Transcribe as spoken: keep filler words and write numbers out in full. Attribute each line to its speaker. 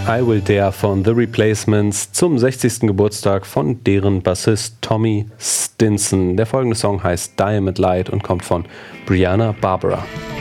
Speaker 1: I Will Dare von The Replacements zum sechzigsten Geburtstag von deren Bassist Tommy Stinson. Der folgende Song heißt Diamond Light und kommt von Brianna Barbara.